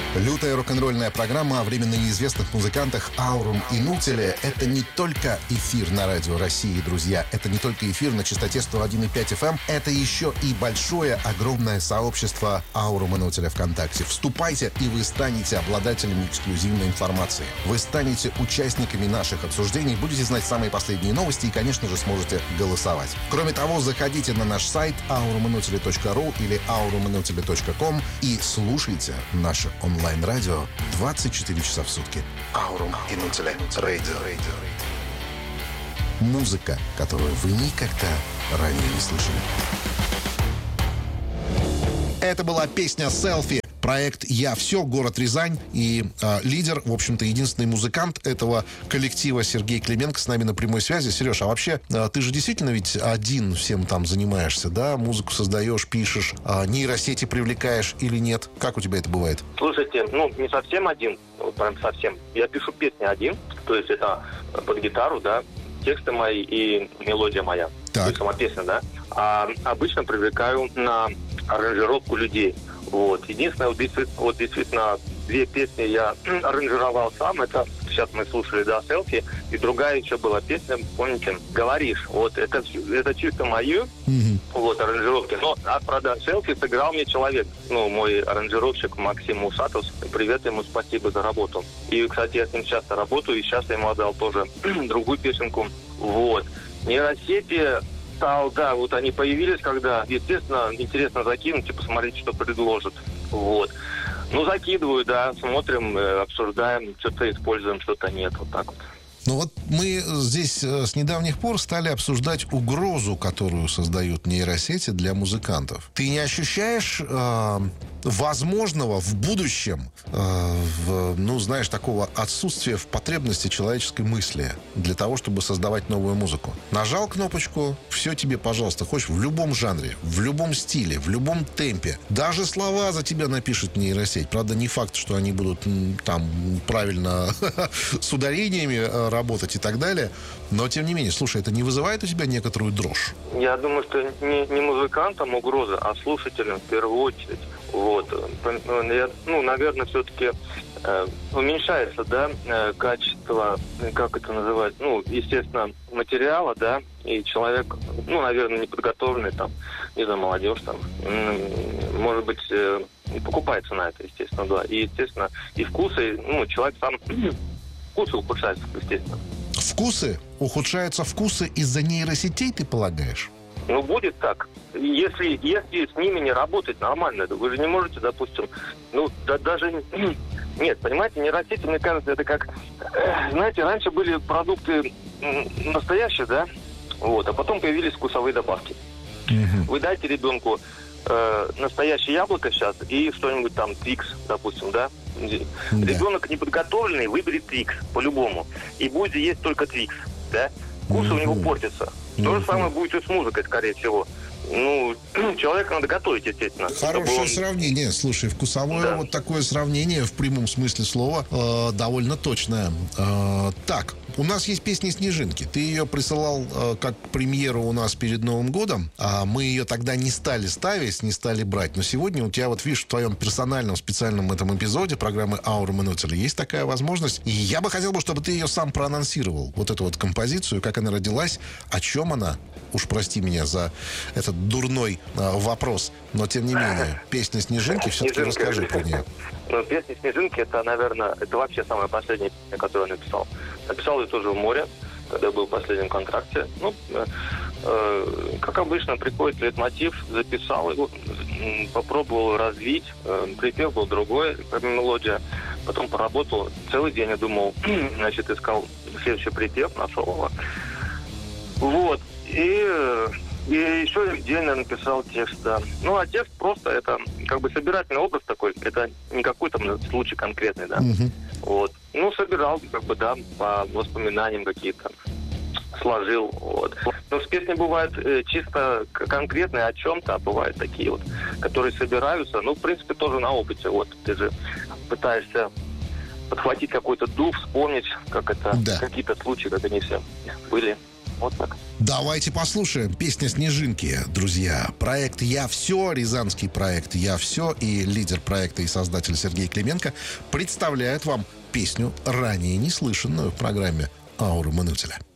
Лютая рок-н-ролльная программа о временно неизвестных музыкантах Аурум и Нутиле — это не только эфир на радио России, друзья. Это не только эфир на частоте 101,5 FM. Это еще и большое, огромное сообщество Аурум и Нутиле ВКонтакте. Вступайте, и вы станете обладателями эксклюзивной информации. Вы станете участниками наших обсуждений, будете знать самые последние новости и, конечно же, сможете голосовать. Кроме того, заходите на наш сайт auruminutile.ru или auruminutile.com и слушайте наше онлайн-радио 24 часа в сутки. Аурум и Нутиле Radio. Музыка, которую вы никогда ранее не слышали. Это была песня «Селфи». Проект «Я все», город Рязань. И лидер, в общем-то, единственный музыкант этого коллектива Сергей Клименко с нами на прямой связи. Сереж, а вообще, ты же действительно ведь один всем там занимаешься, да? Музыку создаешь, пишешь, нейросети привлекаешь или нет? Как у тебя это бывает? Слушайте, не совсем один, прям совсем. Я пишу песни один, то есть это под гитару, да, тексты мои и мелодия моя. Так. То есть сама песня, да. А обычно привлекаю на аранжировку людей. Вот. Единственное, вот действительно, две песни я аранжировал сам. Это сейчас мы слушали, да, «Селфи». И другая еще была песня, помните, «Говоришь». Вот это чисто мои вот, аранжировки. Но, правда, «Селфи» сыграл мне человек. Мой аранжировщик Максим Усатов. Привет ему, спасибо за работу. И, кстати, я с ним часто работаю. И сейчас я ему отдал тоже другую песенку. Вот. Нейросети... Да, вот они появились, когда, естественно, интересно закинуть и посмотреть, что предложат. Вот. Закидываю, да, смотрим, обсуждаем, что-то используем, что-то нет, вот так вот. Вот мы здесь с недавних пор стали обсуждать угрозу, которую создают нейросети для музыкантов. Ты не ощущаешь возможного в будущем, такого отсутствия в потребности человеческой мысли для того, чтобы создавать новую музыку? Нажал кнопочку, все тебе, пожалуйста, хочешь в любом жанре, в любом стиле, в любом темпе. Даже слова за тебя напишет нейросеть. Правда, не факт, что они будут там правильно с ударениями работать и так далее. Но, тем не менее, слушай, это не вызывает у тебя некоторую дрожь? Я думаю, что не музыкантам угроза, а слушателям в первую очередь. Вот. Наверное, все-таки уменьшается, да, качество, как это называть, естественно, материала, да, и человек, наверное, неподготовленный, там, не знаю, молодежь, там, может быть, не покупается на это, естественно, да. И, естественно, и вкусы, человек сам... Вкусы ухудшаются, естественно. Вкусы? Ухудшаются вкусы из-за нейросетей, ты полагаешь? Будет так. Если с ними не работать нормально, вы же не можете, допустим, даже... Нет, понимаете, нейросети, мне кажется, это как... Знаете, раньше были продукты настоящие, да? Вот, а потом появились вкусовые добавки. Вы дайте ребенку настоящее яблоко сейчас и что-нибудь там, Твикс, допустим, да? Ребенок неподготовленный выберет Твикс по-любому. И будет есть только Твикс, да? Вкусы у него портятся. То же самое будет и с музыкой, скорее всего. Человека надо готовить, естественно. Хорошее сравнение. Слушай, вкусовое вот такое сравнение в прямом смысле слова довольно точное. Так, у нас есть песня «Снежинки». Ты ее присылал как премьеру у нас перед Новым годом. Мы ее тогда не стали ставить, не стали брать. Но сегодня у тебя, видишь, в твоем персональном специальном этом эпизоде программы «Аурум и Нутиле» есть такая возможность. И я бы хотел, чтобы ты ее сам проанонсировал. Вот эту вот композицию, как она родилась, о чем она. Уж прости меня за этот дурной вопрос, но тем не менее, песня «Снежинки», все-таки расскажи про нее. Песня «Снежинки» это, наверное, это вообще самая последняя песня, которую я написал. Написал ее тоже в море, когда был в последнем контракте. Как обычно, приходит лейтмотив, записал его, попробовал развить. Припев был другой, как мелодия. Потом поработал целый день, я думал, искал следующий припев, нашел его. Вот. И еще день я написал текст, да. А текст просто это как бы собирательный образ такой. Это не какой-то случай конкретный, да. Вот. Собирал, по воспоминаниям какие-то. Сложил, вот. Но с песней бывают чисто конкретные о чем-то, а бывают такие вот, которые собираются. В принципе, тоже на опыте. Вот. Ты же пытаешься подхватить какой-то дух, вспомнить, как это, какие-то случаи, как они все были. Вот так. Давайте послушаем. Песня «Снежинки», друзья. Проект «Я все», рязанский проект «Я все» и лидер проекта и создатель Сергей Клименко представляют вам песню, ранее неслышанную в программе «Аурум Инутиля».